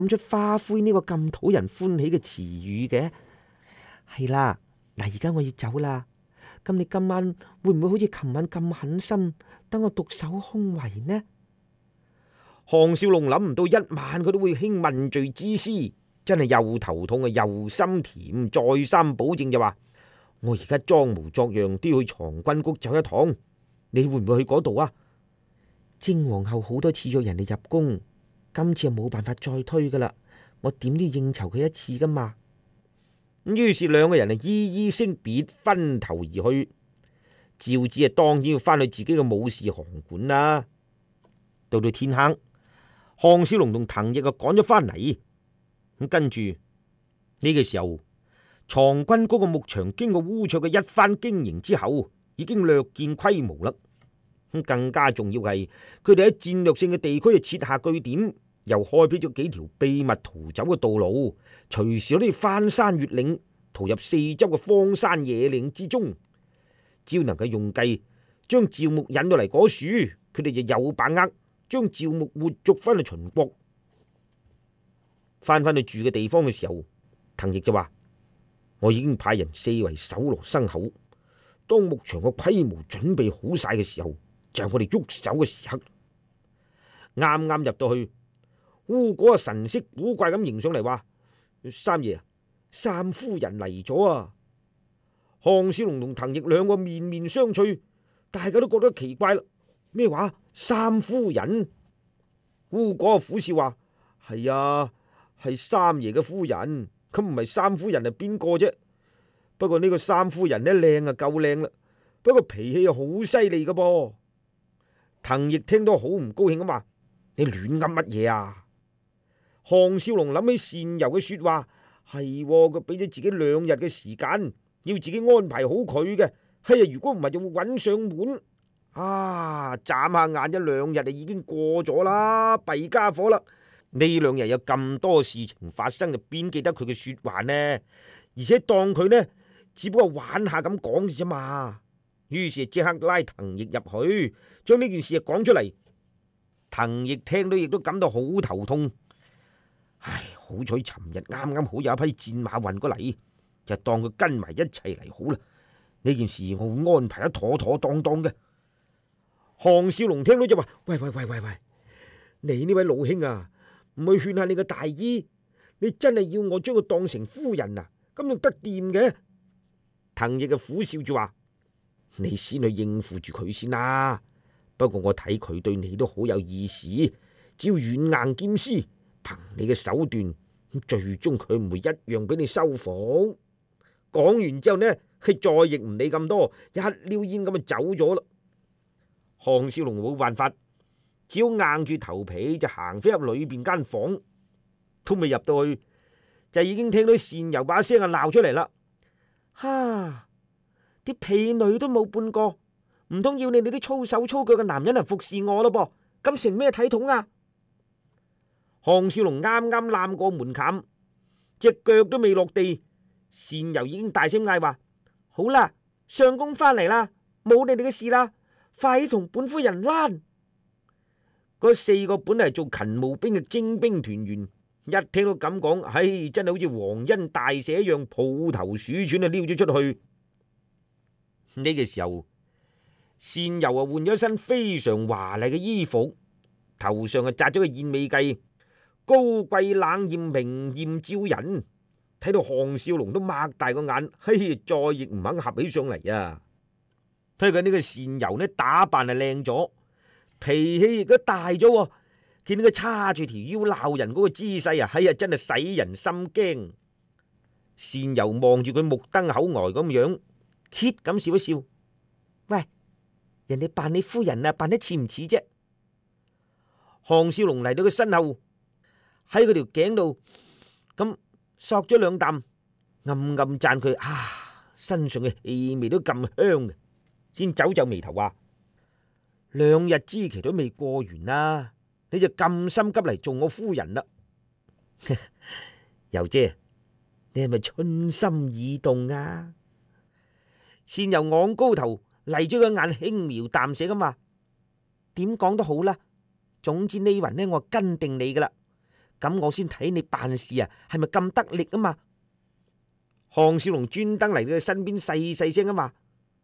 諗出花魁呢個咁討人歡喜嘅詞語嘅。係啦，嗱，而家我要走啦。咁你今晚會唔會好似琴晚咁狠心，等我獨守空圍呢？項少龍諗唔到一晚佢都會興問罪之師，真係又頭痛啊又心甜，再三保證就話：我而家裝模作樣都要去藏軍谷走一趟，你會唔會去嗰度啊？靖皇后好多次約人哋入宮，今次係冇辦法再推噶啦，我點都要應酬佢一次噶嘛。於是兩個人依依惜別，分頭而去。趙子當然要翻去自己嘅武士行館啦。到天黑，項少龍同滕毅趕咗翻嚟。咁跟住呢個時候，藏軍嗰個牧場經過烏卓嘅一番經營之後，已經略見規模啦。咁更加重要係，佢哋喺戰略性嘅地區設下據點，又開闢咗幾條秘密逃走嘅道路，隨時都可以翻山越嶺，逃入四周嘅荒山野嶺之中。只要能夠用計將趙牧引到嚟嗰處，佢哋就有把握將趙牧活捉翻去秦國。翻去住嘅地方嘅時候，滕毅就話：我已經派人四圍搜羅牲口，當牧場嘅規模準備好晒嘅時候，就係我哋喐手嘅時刻。啱啱入到去，烏果神色古怪咁迎上嚟話：三爺，三夫人嚟咗啊！項少龍同滕毅兩個面面相覷，大家都覺得奇怪啦。咩話？三夫人？烏果苦笑話：係啊，係三爺嘅夫人，咁唔係三夫人係邊個啫？不過呢個三夫人呢，靚啊夠靚啦，不過脾氣又好犀利噶噃。滕毅聽到好唔高興咁話：你亂噏乜嘢啊？項少龍諗起善柔嘅說話，係佢俾咗自己2日嘅時間，要自己安排好佢嘅。係啊，如果唔係就會揾上門。啊，眨下眼1-2日就已經過咗啦，弊家伙啦！呢2日有咁多事情發生，就邊記得佢嘅說話呢？而且當佢呢，只不過玩下咁講啫嘛。於是即刻拉滕毅入去，將呢件事講出嚟。滕毅聽到亦都感到好頭痛。唉，好彩尋日啱啱好有一批戰馬運過嚟，就當佢跟埋一齊嚟好啦。呢件事我會安排得妥妥當當嘅。項少龍聽到就話：喂，你呢位老兄啊，唔去勸下你個大姨，你真係要我將佢當成夫人啊？咁就得掂嘅？滕毅嘅苦笑住話：你先去應付住佢先啦。不過我睇佢對你都好有意思，只要軟硬兼施，憑你嘅手段，最終佢唔會一樣俾你收服。講完之後呢，佢再亦唔理咁多，一溜煙咁就走咗啦。項少龍冇辦法，只好硬住頭皮就行飛入裏邊間房，都未入到去，就已經聽到善柔把聲啊鬧出嚟啦。哈！啲婢女都冇半個，唔通要你哋啲粗手粗腳嘅男人嚟服侍我咯噃？咁成咩體統啊？項少龍啱啱攬過門檻，隻腳都未落地，善柔已經大聲嗌話：好啦，相公翻嚟啦，冇你哋嘅事啦，快啲同本夫人躝！嗰4個本嚟做勤務兵嘅精兵團員，一聽到咁講，唉，真係好似皇恩大赦一樣，抱頭鼠竄啊，溜咗出去。呢個時候，善柔啊換咗身非常華麗嘅衣服，頭上啊紮咗個燕尾髻，高貴冷艷，明艷照人。睇到項少龍都擘大個眼，嘿，再亦唔肯合起上嚟啊！睇佢呢個善柔呢，打扮係靚咗，脾氣亦都大咗。見到佢叉住條腰鬧人嗰個姿勢啊，哎呀，真係使人心驚。善柔望住佢目瞪口呆咁樣，揭咁笑一笑。喂，人哋扮你夫人啊，扮得似唔似啫？項少龍嚟到佢身後，喺佢條頸度咁索咗2啖，暗暗讚佢身上嘅氣味都咁香嘅，先皺皺眉頭話：2日之期都未過完啦，你就咁心急嚟做我夫人啦？柔姐，你係咪春心已動啊？善柔昂高頭嚟咗個眼，輕描淡寫咁話：點講都好啦，總之呢云呢，我跟定你噶啦。 咁我先睇你辦事啊，係咪咁得力啊嘛？項少龍專登嚟到佢身邊細細聲啊嘛，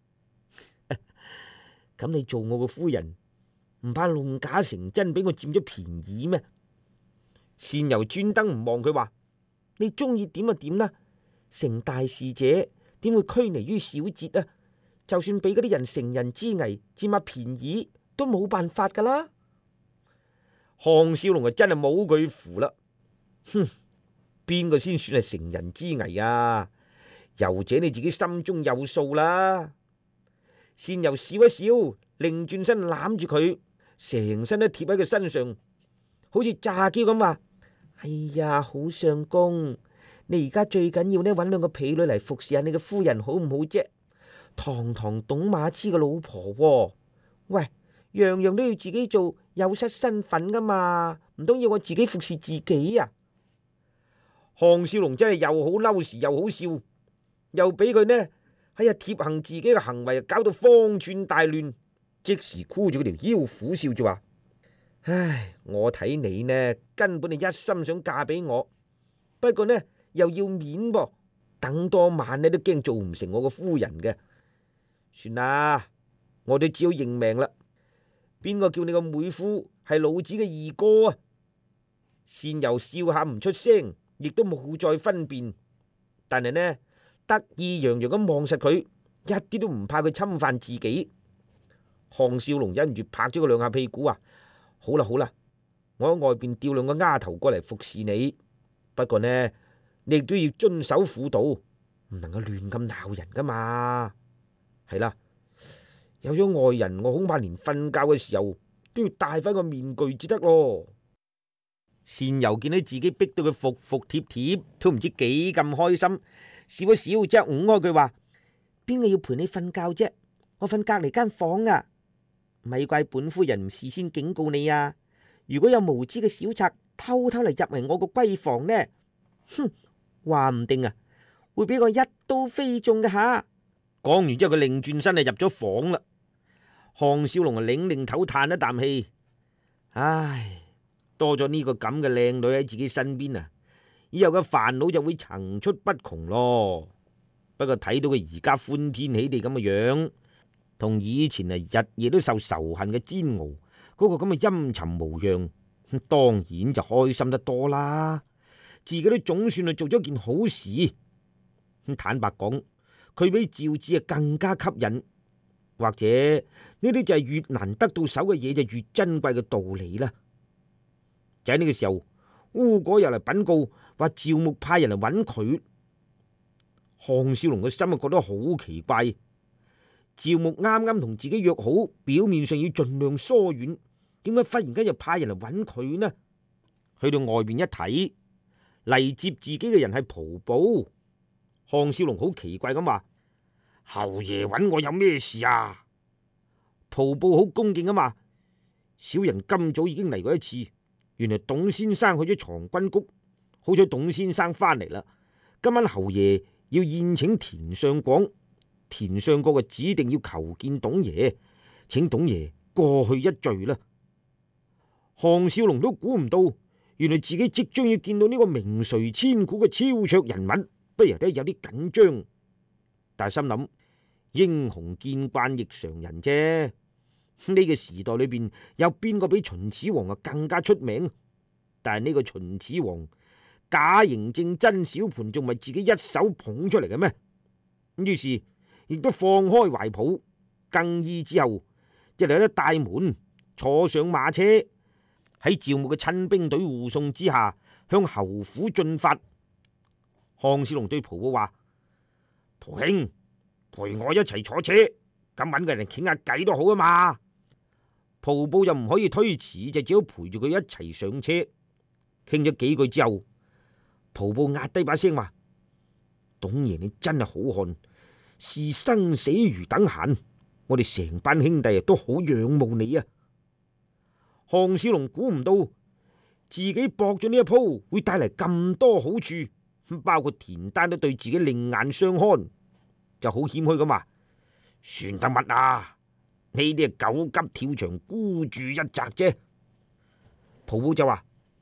咁你做我個夫人，唔怕弄假成真，俾我佔咗便宜咩？善柔專登唔望佢話：你中意點就點啦，成大事者點會拘泥於小節啊？就算俾嗰啲人乘人之危佔下便宜，都冇辦法噶啦。項少龍啊，真係冇佢符啦！哼，邊個先算係乘人之危啊？柔姐你自己心中有數啦。善柔笑一笑，擰轉身攬住佢，成身都貼喺佢身上，好似詐嬌咁話：哎呀，好相公，你而家最緊要呢，揾兩個婢女嚟服侍下你嘅夫人，好唔好啫？堂堂董馬痴嘅老婆喎，喂，樣樣都要自己做，有失身份噶嘛，唔通要我自己服侍自己啊？項少龍真係又好嬲時又好笑，又俾佢呢喺呀貼行自己嘅行為，搞到方寸大亂，即時箍住佢條腰，苦笑住話：唉，我睇你呢，根本係一心想嫁俾我，不過呢又要面噃，等多晚呢都驚做唔成我個夫人嘅。算啦，我哋只好認命啦。邊個叫你個妹夫係老子嘅二哥啊？善柔笑下唔出聲，亦都冇再分辨，但係呢得意洋洋咁望實佢，一啲都唔怕佢侵犯自己。項少龍忍唔住拍咗佢兩下屁股啊！好啦好啦，我喺外邊調兩個丫頭過嚟服侍你，不過呢你亦都要遵守婦道，唔能夠亂咁鬧人噶嘛。係啦，有咗外人，我恐怕連瞓覺嘅時候都要戴翻個面具至得咯。善柔見到自己逼到佢服服帖帖，都唔知幾咁開心，笑一笑即係誤開句話：邊個要陪你瞓覺啫？我瞓隔籬間房啊！咪怪本夫人唔事先警告你啊！如果有無知嘅小賊偷偷嚟入嚟我個閨房呢，哼，話唔定啊，會俾我一刀飛中嘅吓。講完之後，佢擰轉身就入咗房啦。項少龍啊，擰擰頭嘆一啖氣，唉，多咗呢個咁嘅靚女喺自己身邊啊，以後嘅煩惱就會層出不窮咯。不過睇到佢而家歡天喜地咁嘅樣，同以前啊日夜都受仇恨嘅煎熬嗰個咁嘅陰沉模樣，當然就開心得多啦。自己都總算係做咗件好事。坦白講，佢比趙子啊更加吸引，或者呢啲就係越難得到手嘅嘢就越珍貴嘅道理啦。就喺呢個時候，烏果又嚟稟告話趙牧派人嚟揾佢。項少龍嘅心啊覺得好奇怪，趙牧啱啱同自己約好，表面上要盡量疏遠，點解忽然間又派人嚟揾佢呢？去到外面一睇，嚟接自己嘅人係蒲寶。項少龍好奇怪咁話：侯爺揾我有咩事啊？蒲寶好恭敬咁話：小人今早已經嚟過一次，原來董先生去咗藏軍谷，好彩董先生翻嚟啦。今晚侯爺要宴請田相廣，田相國嘅指定要求見董爺，請董爺過去一聚啦。項少龍都估唔到，原來自己即將要見到呢個名垂千古嘅超卓人物，不由得有啲緊張，但係心諗英雄見慣亦常人啫。呢個時代裏邊有邊個比秦始皇啊更加出名？但係呢個秦始皇假嬴正真小盤仲唔係自己一手捧出嚟嘅咩？於是亦都放開懷抱，更衣之後一嚟一帶門，坐上馬車，喺趙牧嘅親兵隊護送之下向侯府進發。項少龍對蒲寶話：蒲兄，陪我一齊坐車，咁搵個人傾下偈都好啊嘛。蒲寶又唔可以推辭，就只好陪住佢一齊上車。傾咗幾句之後，蒲寶壓低把聲話：董爺你真係好漢，視生死如等閒，我哋成班兄弟都好仰慕你啊。項少龍估唔到自己搏咗呢一鋪會帶嚟咁多好處，包括田丹都對自己另眼相看，就好謙虛咁話：算得乜啊？呢啲係狗急跳牆，孤注一擲啫。蒲寶就話：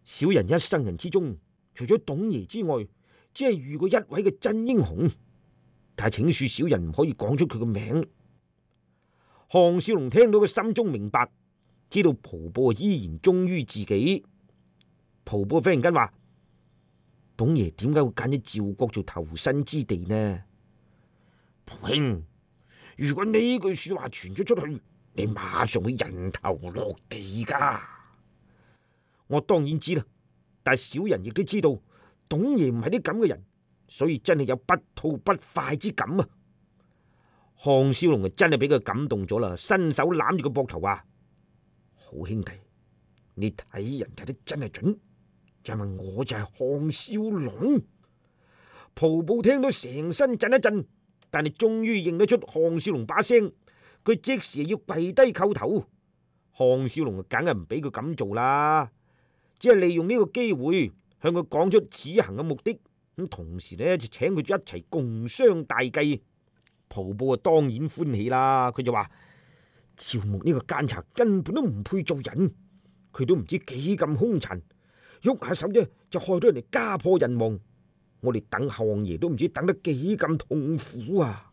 小人一生人之中，除咗董爺之外，只係遇過一位嘅真英雄，但係請恕小人唔可以講出佢嘅名。項少龍聽到佢心中明白，知道蒲布依然忠於自己。蒲布忽然間話：董爺點解會揀咗趙國做投身之地呢？蒲兄，如果呢句說話傳咗出去，你馬上會人頭落地噶。我當然知啦，但係小人亦都知道，董爺唔係啲咁嘅人，所以真係有不吐不快之感啊！項少龍真係俾佢感動咗啦，伸手攬住個膊頭話：好兄弟，你睇人睇得真係準，就問我就係項少龍。蒲布聽到成身震一震，但係終於認得出項少龍把聲，佢即時要跪低叩頭。項少龍梗係唔俾佢咁做啦，只係利用呢個機會向佢講出此行嘅目的，咁同時呢，就請佢一齊共商大計。蒲布當然歡喜啦，佢就話：趙牧呢個奸賊根本都唔配做人，佢都唔知幾咁兇殘，喐下手啫就害到人哋家破人亡，我哋等項爺都唔知等得幾咁痛苦啊！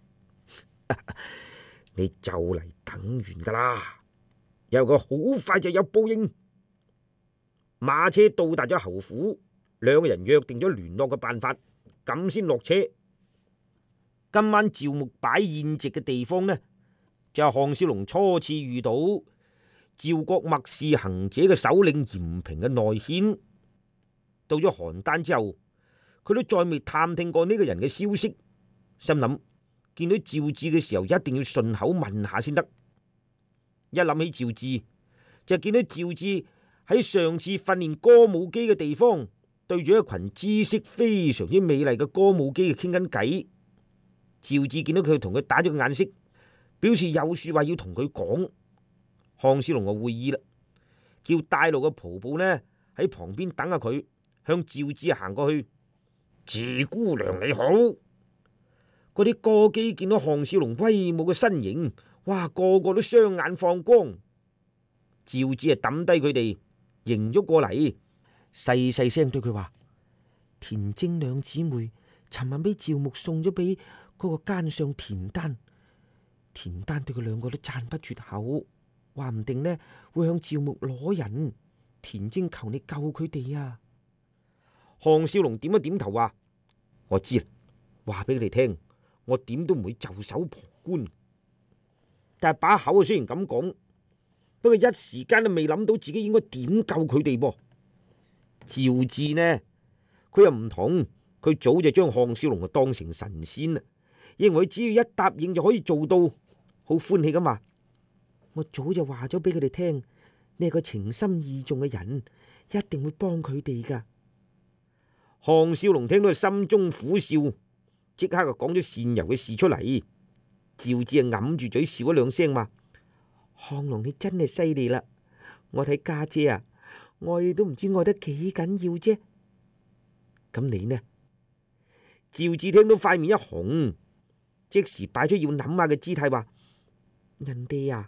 你就嚟等完噶啦，有個好快就有報應。馬車到達咗侯府，兩個人約定咗聯絡嘅辦法，咁先落車。今晚趙牧擺宴席嘅地方呢，就係項少龍初次遇到趙國默氏行者嘅首領嚴平嘅內軒。到咗邯鄲之後，佢都再未探聽過呢個人嘅消息，心諗見到趙志嘅時候一定要順口問下先得。一諗起趙志，就見到趙志喺上次訓練歌舞姬嘅地方，對住一群姿色非常之美麗嘅歌舞姬傾緊偈。趙志見到佢同佢打咗個眼色，表示有說話要同佢講。項少龍就會意啦，叫帶路嘅蒲布呢喺旁邊等下佢，向趙志行過去。趙姑娘你好！嗰啲歌姬見到項少龍威武嘅身形，哇，個個都雙眼放光。趙志抌低佢哋，迎咗過嚟，細細聲對佢話：田晶兩姊妹尋晚俾趙牧送咗俾嗰個奸相田丹，田丹對佢兩個都讚不絕口，話唔定呢會向趙牧攞人。田晶求你救佢哋啊！項少龍點一點頭話：我知啦，話俾佢哋聽，我點都唔會袖手旁觀。但係把口雖然咁講，不過一時間都未諗到自己應該點救佢哋噃。趙志呢，佢又唔同，佢早就將項少龍當成神仙啦，認為只要一答應就可以做到，好歡喜咁話：我早就話咗俾佢哋聽，你係個情深意重嘅人，一定會幫佢哋噶。項少龍聽到心中苦笑，即刻就講咗善柔嘅事出嚟。趙志啊揞住嘴笑咗兩聲，話：項龍你真係犀利啦！我睇家姐啊，愛你都唔知愛得幾緊要啫。咁你呢？趙志聽到塊面一紅，即時擺出要諗下嘅姿態，話：人哋啊，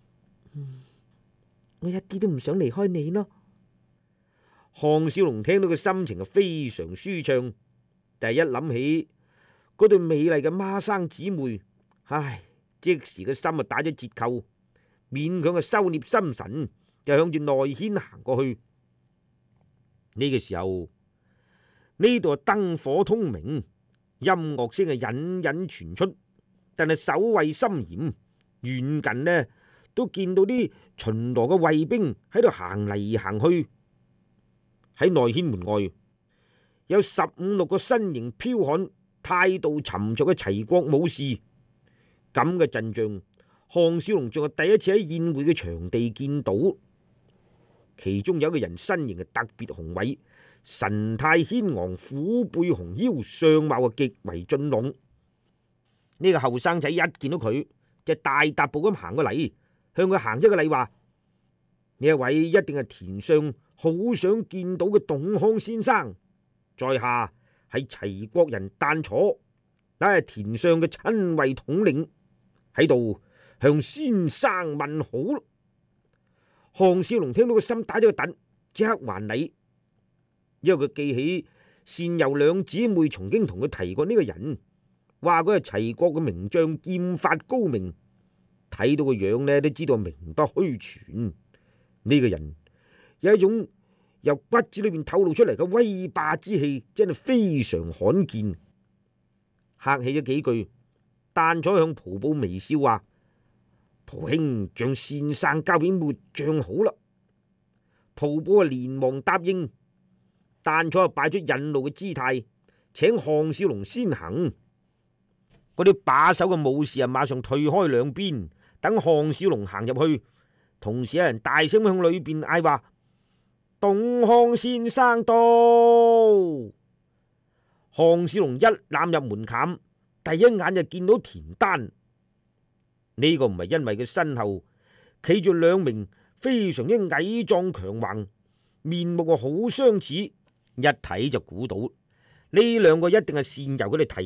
我一啲都唔想離開你咯。項少龍聽到嘅心情係非常舒暢，但係一諗起嗰對美麗嘅孖生姊妹，唉，即時嘅心啊打咗折扣，勉強嘅收斂心神，就向住內軒行過去。呢個時候，呢度燈火通明，音樂聲係隱隱傳出，但係守衛森嚴，遠近呢都見到啲巡邏嘅衛兵喺度行嚟行去。喺內軒門外有15、16個身形剽悍、態度沉着嘅齊國武士，咁嘅陣象，項少龍仲係第一次喺宴會嘅場地見到。其中有一個人身形係特別雄偉，神態軒昂，虎背熊腰，相貌係極為俊朗。呢個後生仔一見到佢就大踏步咁行過嚟，向佢行一個禮，話：呢一位一定係田相好想見到嘅董康先生，在下係齊國人旦楚，乃係田相嘅親衛統領，喺度向先生問好。項少龍聽到個心打咗個突，即刻還禮， 因為佢記起善游兩姊妹曾經同佢提過呢個人，話佢係齊國嘅名將，劍法高明，睇到個樣呢都知道名不虛傳。呢個人有一種由骨子裏面透露出嚟嘅威霸之氣，真係非常罕見。客氣咗幾句，丹楚向蒲布微笑話：蒲兄將先生交俾末將好啦。蒲布啊連忙答應。丹楚啊擺出引路嘅姿態，請項少龍先行。嗰啲把守嘅武士啊馬上退開兩邊，等項少龍行入去。同時有人大聲向裏邊嗌話：董項先生到！項少龍一攬入門檻，第一眼就見到田丹。呢個唔係因為佢身後企住兩名非常之矮壯強橫，面目好相似，一睇就估到呢兩個一定係善由佢哋提